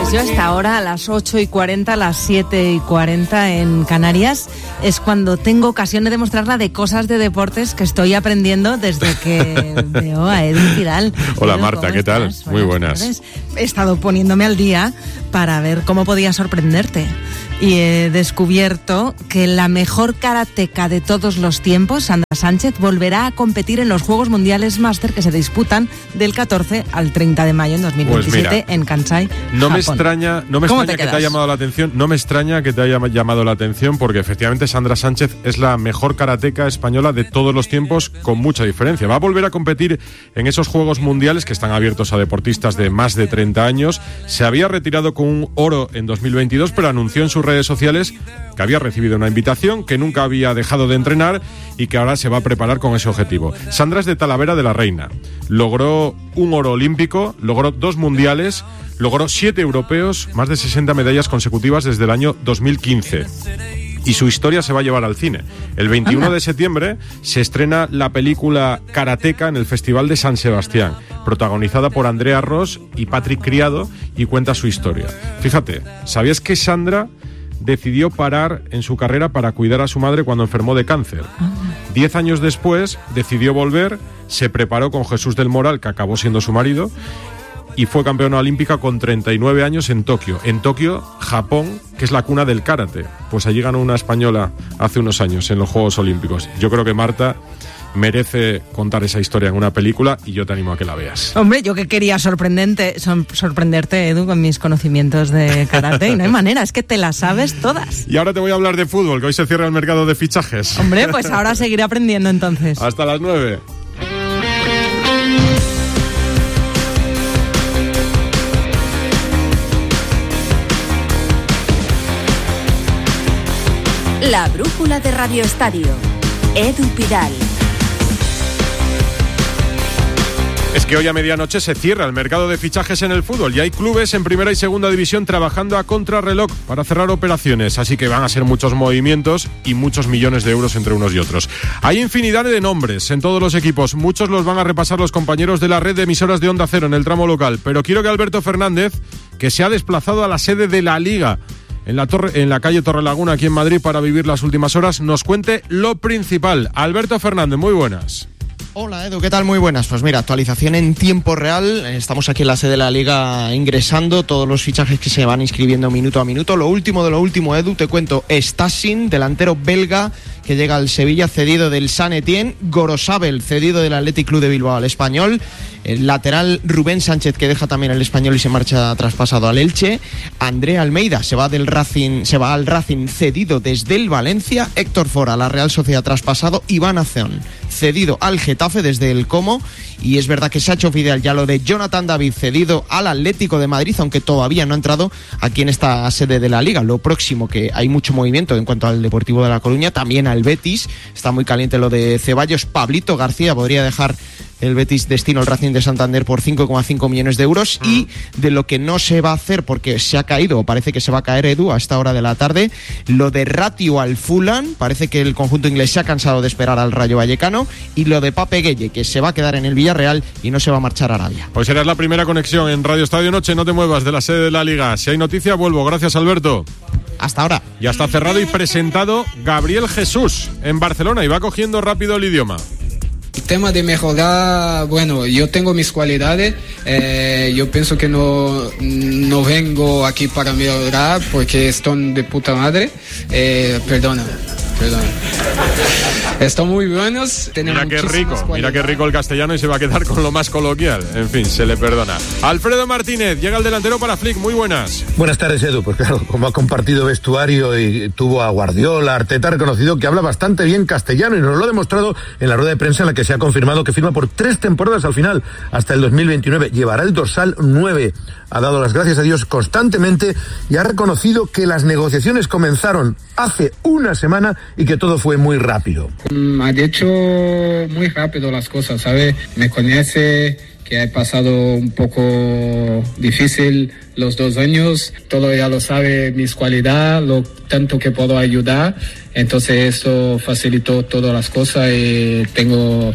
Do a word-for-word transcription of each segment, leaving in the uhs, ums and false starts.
Pues yo hasta ahora, a las ocho y cuarenta, a las siete y cuarenta en Canarias, es cuando tengo ocasión de demostrarla de cosas de deportes que estoy aprendiendo desde que veo a Edu Pidal. Hola Edu, Marta, ¿qué tal? Buenas Muy buenas. tardes. He estado poniéndome al día para ver cómo podía sorprenderte. Y he descubierto que la mejor karateca de todos los tiempos, Sandra Sánchez, volverá a competir en los Juegos Mundiales Máster que se disputan del catorce al treinta de mayo en dos mil veintisiete pues mira, en Kansai, no Japón. me extraña, no me extraña te que te haya llamado la atención, no me extraña que te haya llamado la atención porque efectivamente Sandra Sánchez es la mejor karateca española de todos los tiempos con mucha diferencia. Va a volver a competir en esos Juegos Mundiales que están abiertos a deportistas de más de treinta años. Se había retirado con un oro en dos mil veintidós, pero anunció en sus redes sociales que había recibido una invitación, que nunca había dejado de entrenar y que ahora se va a preparar con ese objetivo. Sandra es de Talavera de la Reina. Logró un oro olímpico, logró dos mundiales, logró siete europeos, más de sesenta medallas consecutivas desde el año dos mil quince. Y su historia se va a llevar al cine. El veintiuno de septiembre se estrena la película Karateka en el Festival de San Sebastián, protagonizada por Andrea Ross y Patrick Criado, y cuenta su historia. Fíjate, ¿sabías que Sandra decidió parar en su carrera para cuidar a su madre cuando enfermó de cáncer? Diez años después decidió volver, se preparó con Jesús del Moral, que acabó siendo su marido, y fue campeona olímpica con treinta y nueve años en Tokio. En Tokio, Japón, que es la cuna del karate. Pues allí ganó una española hace unos años en los Juegos Olímpicos. Yo creo que Marta merece contar esa historia en una película y yo te animo a que la veas. Hombre, yo que quería sorprendente, son, sorprenderte, Edu, con mis conocimientos de karate y no hay manera, es que te las sabes todas. Y ahora te voy a hablar de fútbol, que hoy se cierra el mercado de fichajes. Hombre, pues ahora seguiré aprendiendo entonces. Hasta las nueve. La brújula de Radio Estadio. Edu Pidal. Es que hoy a medianoche se cierra el mercado de fichajes en el fútbol y hay clubes en primera y segunda división trabajando a contrarreloj para cerrar operaciones, así que van a ser muchos movimientos y muchos millones de euros entre unos y otros. Hay infinidad de nombres en todos los equipos, muchos los van a repasar los compañeros de la red de emisoras de Onda Cero en el tramo local, pero quiero que Alberto Fernández, que se ha desplazado a la sede de la Liga en la, torre, en la calle Torrelaguna aquí en Madrid para vivir las últimas horas, nos cuente lo principal. Alberto Fernández, muy buenas. Hola Edu, ¿qué tal? Muy buenas. Pues mira, actualización en tiempo real. Estamos aquí en la sede de la Liga ingresando todos los fichajes que se van inscribiendo minuto a minuto. Lo último de lo último, Edu, te cuento. Stassin, delantero belga que llega al Sevilla, cedido del San Etienne. Gorosabel, cedido del Athletic Club de Bilbao al Español. El lateral Rubén Sánchez, que deja también el Español y se marcha traspasado al Elche. André Almeida se va del Racing, se va al Racing cedido desde el Valencia. Héctor Fora a la Real Sociedad traspasado. Iván Azón cedido al Getafe desde el Como. Y es verdad que se ha hecho oficial ya lo de Jonathan David, cedido al Atlético de Madrid, aunque todavía no ha entrado aquí en esta sede de la Liga. Lo próximo, que hay mucho movimiento en cuanto al Deportivo de La Coruña, también al Betis. Está muy caliente lo de Ceballos. Pablito García podría dejar el Betis destino al Racing de Santander por cinco coma cinco millones de euros. Y de lo que no se va a hacer, porque se ha caído, o parece que se va a caer, Edu, a esta hora de la tarde, lo de Ratio al Fulham. Parece que el conjunto inglés se ha cansado de esperar al Rayo Vallecano. Y lo de Pape Gueye, que se va a quedar en el Villarreal y no se va a marchar a Arabia. Pues será la primera conexión en Radio Estadio Noche. No te muevas de la sede de la Liga. Si hay noticia, vuelvo. Gracias, Alberto. Hasta ahora. Ya está cerrado y presentado Gabriel Jesús en Barcelona y va cogiendo rápido el idioma. El tema de mejorar, bueno, yo tengo mis cualidades, eh, yo pienso que no, no vengo aquí para mejorar porque están de puta madre, eh, perdona, perdona. Están muy buenos. Mira qué rico, mira qué rico el castellano y se va a quedar con lo más coloquial. En fin, se le perdona. Alfredo Martínez, llega el delantero para Flick, muy buenas. Buenas tardes, Edu. Pues claro, como ha compartido vestuario y tuvo a Guardiola, Arteta, ha reconocido que habla bastante bien castellano y nos lo ha demostrado en la rueda de prensa en la que se ha confirmado que firma por tres temporadas al final, hasta el dos mil veintinueve. Llevará el dorsal nueve. Ha dado las gracias a Dios constantemente y ha reconocido que las negociaciones comenzaron hace una semana y que todo fue muy rápido. Mm, ha dicho muy rápido las cosas, ¿sabe? Me conoce, que he pasado un poco difícil los dos años, todo ya lo sabe, mis cualidades, lo tanto que puedo ayudar, entonces eso facilitó todas las cosas y tengo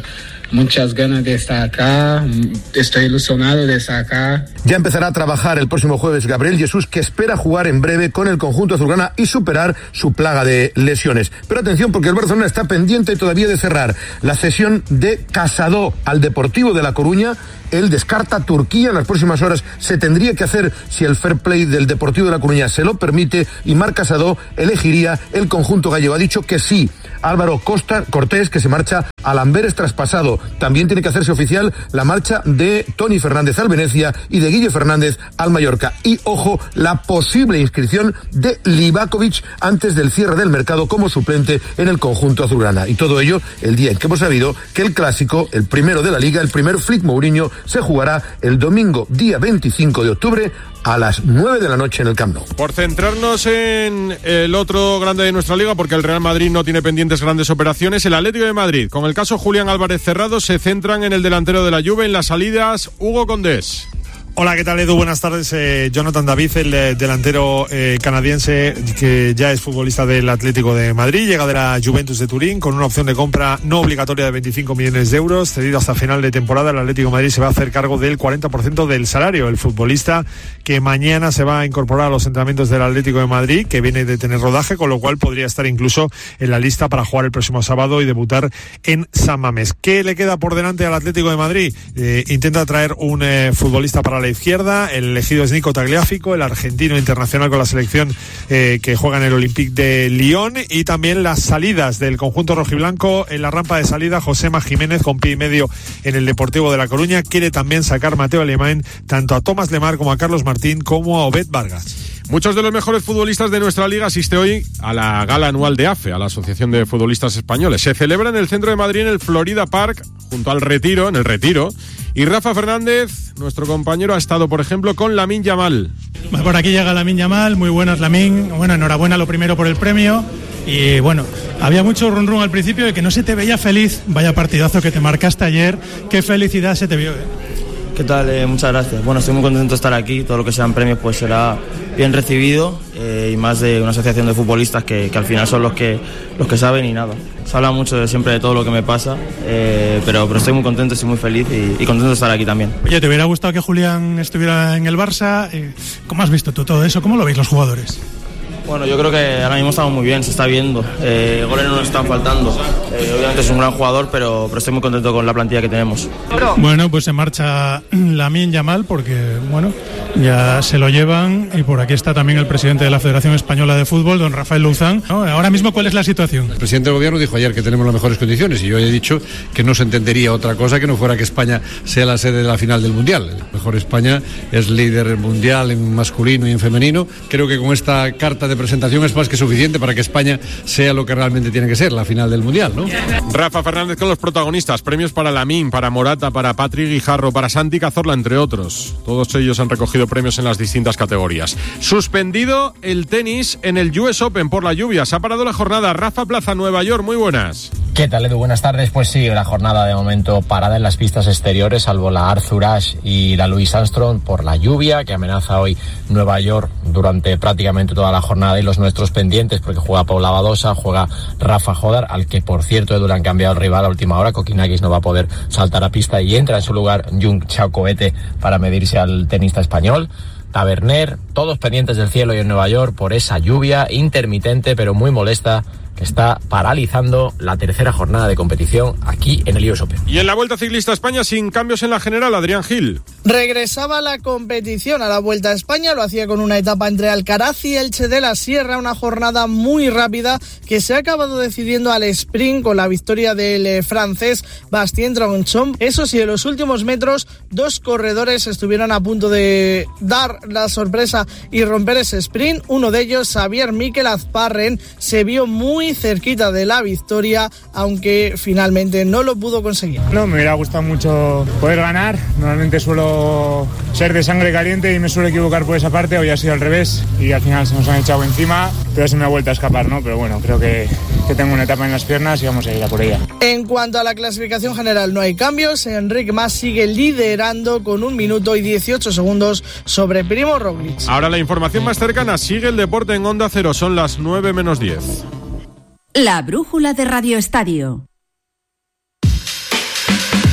muchas ganas de estar acá, estoy ilusionado de estar acá. Ya empezará a trabajar el próximo jueves Gabriel Jesús, que espera jugar en breve con el conjunto azulgrana y superar su plaga de lesiones. Pero atención, porque el Barcelona está pendiente todavía de cerrar la cesión de Casado al Deportivo de La Coruña. Él descarta Turquía. En las próximas horas se tendría que hacer si el fair play del Deportivo de La Coruña se lo permite, y Marc Casado elegiría el conjunto gallego. Ha dicho que sí. Álvaro Costa Cortés, que se marcha al Amberes traspasado. También tiene que hacerse oficial la marcha de Toni Fernández al Venecia y de Guille Fernández al Mallorca. Y ojo, la posible inscripción de Livakovic antes del cierre del mercado como suplente en el conjunto azulgrana. Y todo ello el día en que hemos sabido que el clásico, el primero de la Liga, el primer Flick Mourinho, se jugará el domingo día veinticinco de octubre a las nueve de la noche en el Camp Nou. Por centrarnos en el otro grande de nuestra liga, porque el Real Madrid no tiene pendientes grandes operaciones, el Atlético de Madrid, con el caso Julián Álvarez cerrado, se centran en el delantero de la Juve. En las salidas, Hugo Condés. Hola, ¿qué tal, Edu? Buenas tardes. Eh, Jonathan David, el eh, delantero eh, canadiense que ya es futbolista del Atlético de Madrid, llega de la Juventus de Turín con una opción de compra no obligatoria de veinticinco millones de euros, cedido hasta final de temporada. El Atlético de Madrid se va a hacer cargo del cuarenta por ciento del salario. El futbolista, que mañana se va a incorporar a los entrenamientos del Atlético de Madrid, que viene de tener rodaje, con lo cual podría estar incluso en la lista para jugar el próximo sábado y debutar en San Mamés. ¿Qué le queda por delante al Atlético de Madrid? Eh, intenta traer un eh, futbolista para la izquierda. El elegido es Nico Tagliafico, el argentino internacional con la selección eh, que juega en el Olympique de Lyon. Y también las salidas del conjunto rojiblanco. En la rampa de salida, Josema Jiménez, con pie y medio en el Deportivo de La Coruña. Quiere también sacar Mateo Alemán tanto a Tomás Lemar como a Carlos Martín como a Obed Vargas. Muchos de los mejores futbolistas de nuestra liga asiste hoy a la gala anual de A F E, a la Asociación de Futbolistas Españoles. Se celebra en el centro de Madrid, en el Florida Park, junto al Retiro, en el Retiro. Y Rafa Fernández, nuestro compañero, ha estado, por ejemplo, con Lamine Yamal. Por aquí llega Lamine Yamal, muy buenas, Lamine. Bueno, enhorabuena lo primero por el premio. Y bueno, había mucho run run al principio de que no se te veía feliz. Vaya partidazo que te marcaste ayer. Qué felicidad se te vio, ¿eh? ¿Qué tal? Eh, muchas gracias. Bueno, estoy muy contento de estar aquí. Todo lo que sean premios pues será bien recibido, eh, y más de una asociación de futbolistas que, que al final son los que los que saben y nada. Se habla mucho de, siempre de todo lo que me pasa, eh, pero, pero estoy muy contento, estoy muy feliz y, y contento de estar aquí también. Oye, ¿te hubiera gustado que Julián estuviera en el Barça? Eh, ¿Cómo has visto tú todo eso? ¿Cómo lo veis los jugadores? Bueno, yo creo que ahora mismo estamos muy bien, se está viendo. Eh, goles no nos están faltando. Eh, obviamente es un gran jugador, pero, pero estoy muy contento con la plantilla que tenemos. Bueno, pues se marcha Lamine Yamal porque, bueno, ya se lo llevan. Y por aquí está también el presidente de la Federación Española de Fútbol, don Rafael Luzán. ¿No? Ahora mismo, ¿cuál es la situación? El presidente del gobierno dijo ayer que tenemos las mejores condiciones y yo he dicho que no se entendería otra cosa que no fuera que España sea la sede de la final del Mundial. Mejor España es líder mundial en masculino y en femenino. Creo que con esta carta de presentación es más que suficiente para que España sea lo que realmente tiene que ser, la final del Mundial, ¿no? Rafa Fernández con los protagonistas, premios para Lamine, para Morata, para Patrick Guijarro, para Santi Cazorla, entre otros. Todos ellos han recogido premios en las distintas categorías. Suspendido el tenis en el U S Open por la lluvia. Se ha parado la jornada. Rafa Plaza, Nueva York, muy buenas. ¿Qué tal, Edu? Buenas tardes. Pues sí, la jornada de momento parada en las pistas exteriores, salvo la Arthur Ashe y la Louis Armstrong, por la lluvia que amenaza hoy Nueva York durante prácticamente toda la jornada, y los nuestros pendientes porque juega Paula Badosa, juega Rafa Jodar, al que por cierto, Edu, le han cambiado el rival a última hora. Kokinakis no va a poder saltar a pista y entra en su lugar Jung Chao Coete para medirse al tenista español. Taverner, todos pendientes del cielo y en Nueva York por esa lluvia intermitente pero muy molesta que está paralizando la tercera jornada de competición aquí en el U S Open. Y en la Vuelta Ciclista a España, sin cambios en la general, Adrián Gil. Regresaba a la competición a la Vuelta a España, lo hacía con una etapa entre Alcaraz y Elche de la Sierra, una jornada muy rápida que se ha acabado decidiendo al sprint con la victoria del eh, francés Bastien Tronchon. Eso sí, en los últimos metros dos corredores estuvieron a punto de dar la sorpresa y romper ese sprint. Uno de ellos, Xavier Mikel Azparren, se vio muy cerquita de la victoria, aunque finalmente no lo pudo conseguir. No, me hubiera gustado mucho poder ganar. Normalmente suelo ser de sangre caliente y me suelo equivocar por esa parte. Hoy ha sido al revés y al final se nos han echado encima, pero se me ha vuelto a escapar, ¿no? Pero bueno, creo que, que tengo una etapa en las piernas y vamos a ir a por ella. En cuanto a la clasificación general, no hay cambios. Enric Mas sigue liderando con un minuto y dieciocho segundos sobre Primo Roglic. Ahora la información más cercana. Sigue el deporte en Onda Cero. Son las nueve menos diez. La brújula de Radio Estadio.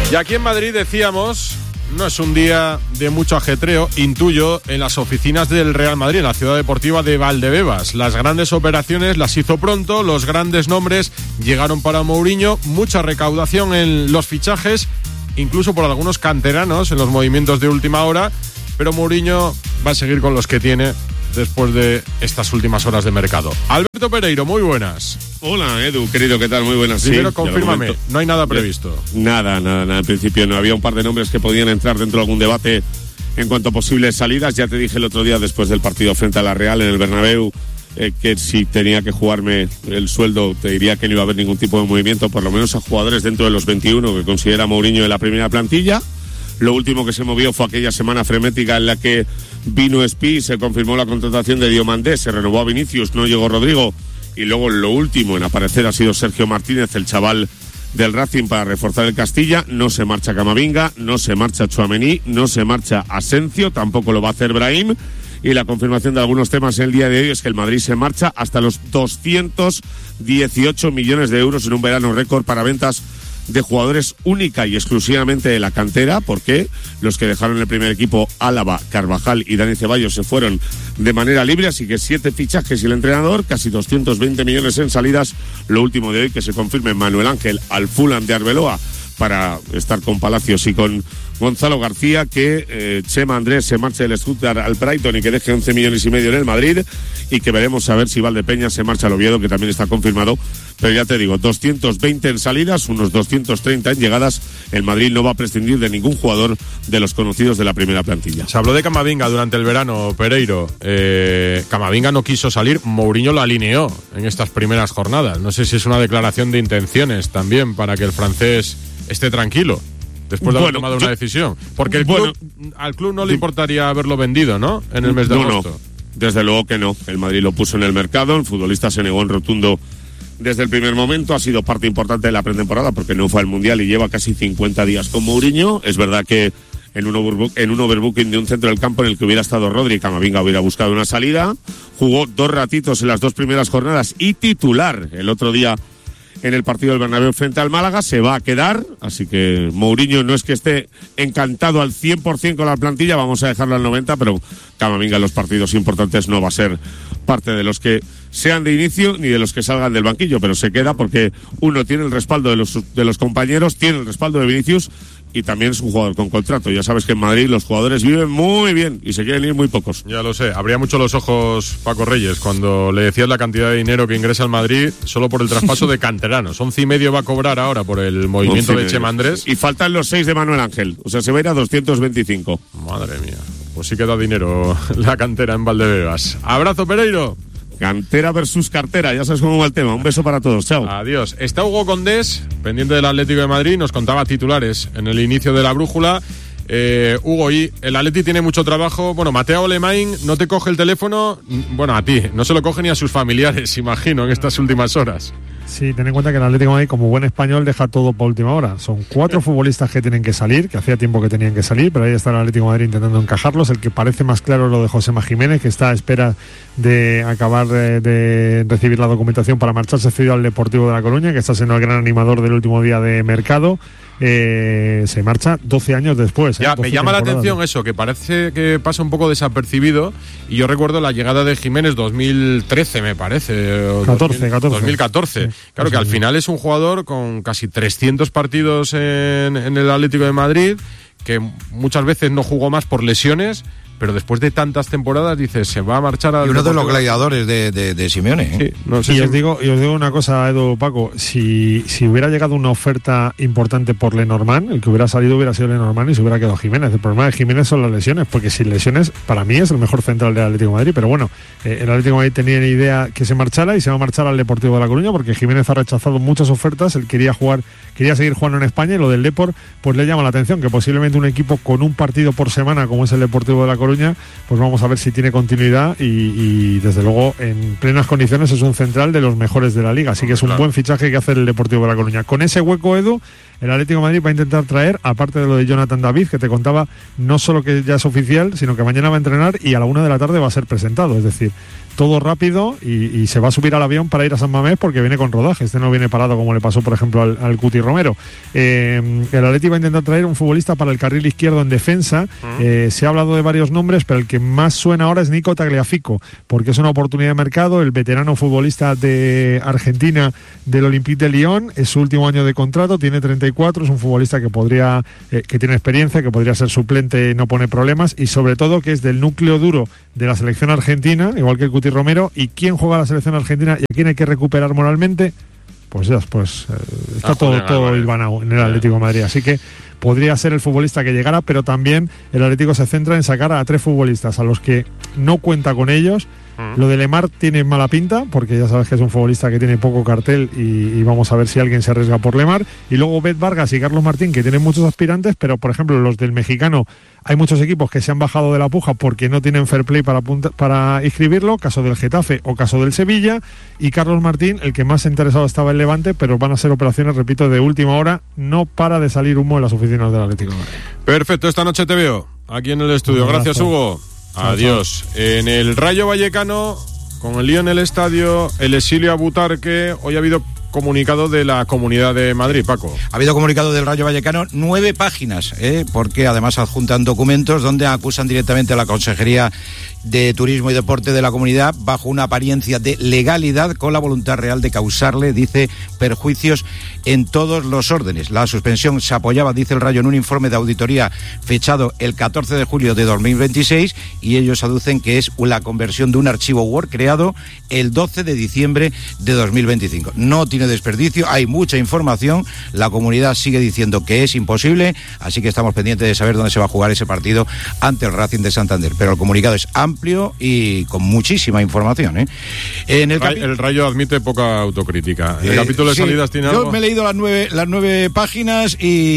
Y aquí en Madrid decíamos, no es un día de mucho ajetreo, intuyo, en las oficinas del Real Madrid, en la ciudad deportiva de Valdebebas. Las grandes operaciones las hizo pronto, los grandes nombres llegaron para Mourinho, mucha recaudación en los fichajes, incluso por algunos canteranos en los movimientos de última hora, pero Mourinho va a seguir con los que tiene después de estas últimas horas de mercado. Alberto Pereiro, muy buenas. Hola, Edu, querido, ¿qué tal? Muy buenas. Primero, sí, confírmame, no hay nada previsto. Nada, nada, nada. En principio no. Había un par de nombres que podían entrar dentro de algún debate en cuanto a posibles salidas. Ya te dije el otro día, después del partido frente a la Real en el Bernabéu, eh, que si tenía que jugarme el sueldo, te diría que no iba a haber ningún tipo de movimiento, por lo menos a jugadores dentro de los veintiuno que considera Mourinho en la primera plantilla. Lo último que se movió fue aquella semana frenética en la que vino Espí, se confirmó la contratación de Diomandé, se renovó a Vinicius, no llegó Rodrigo. Y luego lo último en aparecer ha sido Sergio Martínez, el chaval del Racing, para reforzar el Castilla. No se marcha Camavinga, no se marcha Tchouaméni, no se marcha Asensio, tampoco lo va a hacer Brahim. Y la confirmación de algunos temas en el día de hoy es que el Madrid se marcha hasta los doscientos dieciocho millones de euros en un verano récord para ventas de jugadores única y exclusivamente de la cantera, porque los que dejaron el primer equipo, Álava, Carvajal y Dani Ceballos, se fueron de manera libre, así que siete fichajes y el entrenador, casi doscientos veinte millones en salidas. Lo último de hoy, que se confirme Manuel Ángel al Fulham de Arbeloa para estar con Palacios y con Gonzalo García, que eh, Chema Andrés se marche del Stuttgart al Brighton y que deje once millones y medio en el Madrid, y que veremos a ver si Valdepeñas se marcha al Oviedo, que también está confirmado. Pero ya te digo, doscientos veinte en salidas, unos doscientos treinta en llegadas. El Madrid no va a prescindir de ningún jugador de los conocidos de la primera plantilla. Se habló de Camavinga durante el verano, Pereiro. Eh, Camavinga no quiso salir, Mourinho lo alineó en estas primeras jornadas. No sé si es una declaración de intenciones también para que el francés esté tranquilo después de haber bueno, tomado una yo, decisión. Porque el bueno, club, al club no le importaría haberlo vendido, ¿no? En el mes de no, agosto. No, desde luego que no. El Madrid lo puso en el mercado, el futbolista se negó en rotundo desde el primer momento. Ha sido parte importante de la pretemporada porque no fue al Mundial y lleva casi cincuenta días con Mourinho. Es verdad que en un, overbook, en un overbooking de un centro del campo en el que hubiera estado Rodri, Camavinga hubiera buscado una salida. Jugó dos ratitos en las dos primeras jornadas y titular el otro día en el partido del Bernabéu frente al Málaga. Se va a quedar, así que Mourinho no es que esté encantado al cien por ciento con la plantilla, vamos a dejarlo al noventa por ciento, pero Camavinga en los partidos importantes no va a ser parte de los que sean de inicio ni de los que salgan del banquillo, pero se queda porque uno tiene el respaldo de los, de los compañeros, tiene el respaldo de Vinicius y también es un jugador con contrato. Ya sabes que en Madrid los jugadores viven muy bien y se quieren ir muy pocos. Ya lo sé, abría mucho los ojos Paco Reyes cuando le decías la cantidad de dinero que ingresa al Madrid solo por el traspaso de canteranos. Once y medio va a cobrar ahora por el movimiento de Chema Andrés. Y faltan los seis de Manuel Ángel, o sea, se va a ir a doscientos veinticinco. Madre mía, pues sí que da dinero la cantera en Valdebebas. Abrazo, Pereiro. Cantera versus cartera, ya sabes cómo va el tema. Un beso para todos, chao. Adiós. Está Hugo Condés, pendiente del Atlético de Madrid, nos contaba titulares en el inicio de la brújula. Eh, Hugo, y el Atleti tiene mucho trabajo. Bueno, Mateo Alemán no te coge el teléfono, bueno, a ti, no se lo coge ni a sus familiares, imagino, en estas últimas horas. Sí, ten en cuenta que el Atlético de Madrid, como buen español, deja todo para última hora. Son cuatro futbolistas que tienen que salir, que hacía tiempo que tenían que salir, pero ahí está el Atlético de Madrid intentando encajarlos. El que parece más claro es lo de Josema Jiménez, que está a espera de acabar de, de recibir la documentación para marcharse cedido al Deportivo de La Coruña, que está siendo el gran animador del último día de mercado. Eh, se marcha doce años después. ¿eh? Ya, me llama la atención eso, que parece que pasa un poco desapercibido. Y yo recuerdo la llegada de Jiménez dos mil trece, me parece. O catorce, catorce. dos mil catorce. Sí, claro, sí, que al final es un jugador con casi trescientos partidos en, en el Atlético de Madrid, que muchas veces no jugó más por lesiones, pero después de tantas temporadas dices, se va a marchar al... Y uno de los gladiadores de, de, de Simeone. ¿eh? Sí, no sé y, si... os digo, y os digo una cosa, Edu, Paco, si, si hubiera llegado una oferta importante por Lenormand, el que hubiera salido hubiera sido Lenormand y se hubiera quedado Jiménez. El problema de Jiménez son las lesiones, porque sin lesiones, para mí es el mejor central del Atlético de Madrid, pero bueno, eh, el Atlético de Madrid tenía idea que se marchara y se va a marchar al Deportivo de La Coruña, porque Jiménez ha rechazado muchas ofertas, él quería jugar, quería seguir jugando en España, y lo del Depor pues le llama la atención, que posiblemente un equipo con un partido por semana como es el Deportivo de La Coruña, pues vamos a ver si tiene continuidad y, y desde luego en plenas condiciones es un central de los mejores de la liga, así que es un claro. buen fichaje que hace el Deportivo de La Coruña. Con ese hueco, Edu, el Atlético de Madrid va a intentar traer, aparte de lo de Jonathan David, que te contaba, no solo que ya es oficial, sino que mañana va a entrenar y a la una de la tarde va a ser presentado. Es decir, todo rápido y, y se va a subir al avión para ir a San Mamés porque viene con rodaje. Este no viene parado como le pasó, por ejemplo, al, al Cuti Romero. Eh, el Atlético va a intentar traer un futbolista para el carril izquierdo en defensa. Uh-huh. Eh, se ha hablado de varios nombres, pero el que más suena ahora es Nico Tagliafico, porque es una oportunidad de mercado. El veterano futbolista de Argentina del Olympique de Lyon, es su último año de contrato, tiene treinta y cuatro, es un futbolista que podría, eh, que tiene experiencia, que podría ser suplente, no pone problemas, y sobre todo que es del núcleo duro de la selección argentina, igual que el Cuti Romero. ¿Y quién juega a la selección argentina y a quién hay que recuperar moralmente? Pues ya, pues eh, está ah, todo, joder, todo hilvanado en el Atlético de Madrid, así que podría ser el futbolista que llegara, pero también el Atlético se centra en sacar a tres futbolistas a los que no cuenta con ellos. Lo de Lemar tiene mala pinta, porque ya sabes que es un futbolista que tiene poco cartel y, y vamos a ver si alguien se arriesga por Lemar. Y luego Bet Vargas y Carlos Martín, que tienen muchos aspirantes, pero por ejemplo los del mexicano, hay muchos equipos que se han bajado de la puja porque no tienen fair play para, punta, para inscribirlo, caso del Getafe o caso del Sevilla. Y Carlos Martín, el que más interesado estaba en Levante, pero van a ser operaciones, repito, de última hora. No para de salir humo en las oficinas del Atlético de Madrid. Perfecto, esta noche te veo aquí en el estudio. Gracias, Hugo. Adiós. En el Rayo Vallecano, con el lío en el estadio, el exilio a Butarque, hoy ha habido comunicado de la Comunidad de Madrid, Paco. Ha habido comunicado del Rayo Vallecano, nueve páginas, ¿eh? Porque además adjuntan documentos donde acusan directamente a la Consejería de Turismo y Deporte de la Comunidad bajo una apariencia de legalidad con la voluntad real de causarle, dice, perjuicios en todos los órdenes. La suspensión se apoyaba, dice el Rayo, en un informe de auditoría fechado el catorce de julio de dos mil veintiséis y ellos aducen que es la conversión de un archivo Word creado el doce de diciembre de dos mil veinticinco. No tiene desperdicio, hay mucha información, la Comunidad sigue diciendo que es imposible, así que estamos pendientes de saber dónde se va a jugar ese partido ante el Racing de Santander, pero el comunicado es amplio y con muchísima información, ¿eh? En el, capi- el Rayo admite poca autocrítica. El eh, capítulo de sí, salidas tiene yo algo. me he leído las nueve, las nueve páginas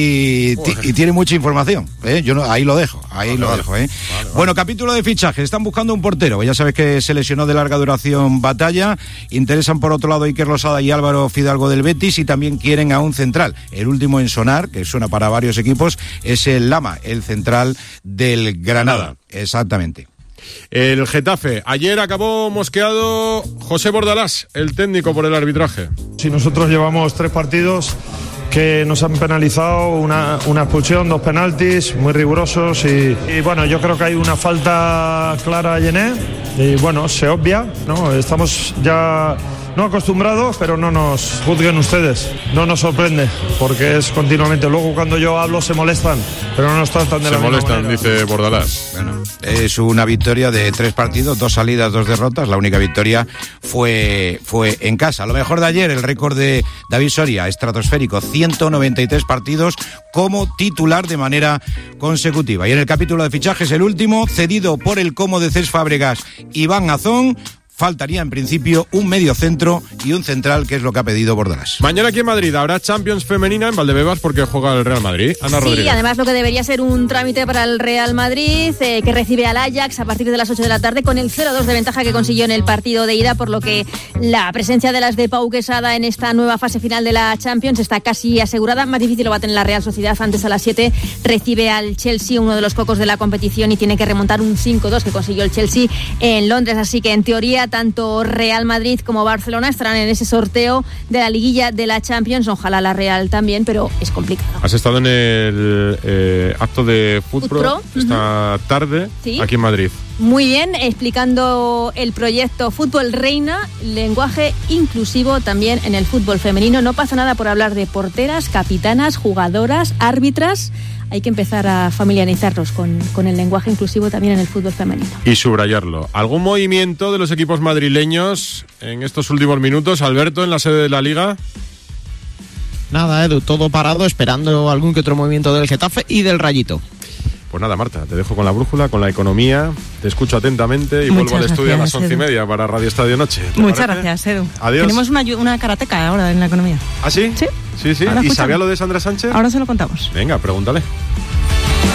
y, t- y tiene mucha información, ¿eh? Yo no, ahí lo dejo, ahí vale, lo vale. dejo, ¿eh? Vale, vale. Bueno, capítulo de fichajes, están buscando un portero, ya sabes que se lesionó de larga duración Batalla, interesan por otro lado Iker Losada y Álvaro Fidalgo del Betis y también quieren a un central. El último en sonar, que suena para varios equipos, es el Lama, el central del Granada. Granada. Exactamente. El Getafe, ayer acabó mosqueado José Bordalás, el técnico, por el arbitraje. Si nosotros llevamos tres partidos que nos han penalizado, una, una expulsión, dos penaltis muy rigurosos y, y bueno, yo creo que hay una falta clara a Yené y bueno, se obvia, ¿no? Estamos ya no acostumbrados, pero no nos juzguen ustedes, no nos sorprende, porque es continuamente, luego cuando yo hablo se molestan, pero no nos tratan de se la misma molestan, manera. Dice Bordalás. Bueno, es una victoria de tres partidos, dos salidas, dos derrotas, la única victoria fue, fue en casa. Lo mejor de ayer, el récord de David Soria, estratosférico, ciento noventa y tres partidos como titular de manera consecutiva. Y en el capítulo de fichajes, el último, cedido por el Como de Cés Fábregas, Iván Azón. Faltaría en principio un medio centro y un central, que es lo que ha pedido Bordalás. Mañana aquí en Madrid habrá Champions femenina en Valdebebas porque juega el Real Madrid. Ana sí, Rodríguez. Sí, además lo que debería ser un trámite para el Real Madrid, eh, que recibe al Ajax a partir de las ocho de la tarde con el cero a dos de ventaja que consiguió en el partido de ida, por lo que la presencia de las de Pau Quesada en esta nueva fase final de la Champions está casi asegurada. Más difícil lo va a tener la Real Sociedad. Antes a las siete recibe al Chelsea, uno de los cocos de la competición, y tiene que remontar un cinco dos que consiguió el Chelsea en Londres. Así que en teoría tanto Real Real Madrid como Barcelona estarán en ese sorteo de la liguilla de la Champions. Ojalá la Real también, pero es complicado. Has estado en el eh, acto de Food Pro, Pro esta uh-huh. tarde, ¿sí? Aquí en Madrid. Muy bien, explicando el proyecto Fútbol Reina, lenguaje inclusivo también en el fútbol femenino. No pasa nada por hablar de porteras, capitanas, jugadoras, árbitras. Hay que empezar a familiarizarnos con, con el lenguaje inclusivo también en el fútbol femenino. Y subrayarlo. ¿Algún movimiento de los equipos madrileños en estos últimos minutos, Alberto, en la sede de la Liga? Nada, Edu, todo parado, esperando algún que otro movimiento del Getafe y del Rayito. Pues nada, Marta, te dejo con la brújula, con la economía, te escucho atentamente y Muchas vuelvo al gracias, estudio a las once Edu. y media para Radio Estadio Noche. Muchas parece? gracias, Edu. Adiós. Tenemos una, una karateca ahora en la economía. ¿Ah, sí? Sí. Sí, sí. Ahora ¿Y escuchamos. sabía lo de Sandra Sánchez? Ahora se lo contamos. Venga, pregúntale.